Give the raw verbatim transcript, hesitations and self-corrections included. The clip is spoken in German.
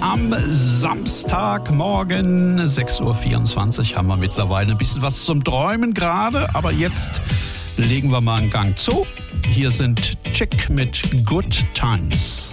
am Samstagmorgen. sechs Uhr vierundzwanzig haben wir mittlerweile ein bisschen was zum Träumen gerade. Aber jetzt legen wir mal einen Gang zu. Hier sind Chick mit Good Times.